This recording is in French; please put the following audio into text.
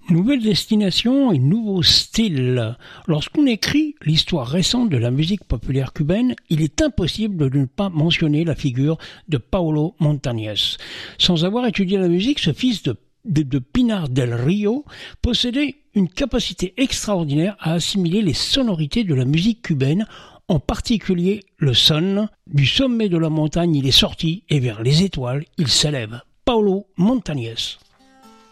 Nouvelle destination et nouveau style. Lorsqu'on écrit l'histoire récente de la musique populaire cubaine, il est impossible de ne pas mentionner la figure de Paulo Montañez. Sans avoir étudié la musique, ce fils de Pinar del Río possédait une capacité extraordinaire à assimiler les sonorités de la musique cubaine, en particulier le son. Du sommet de la montagne, il est sorti et vers les étoiles, il s'élève. Paulo Montañez.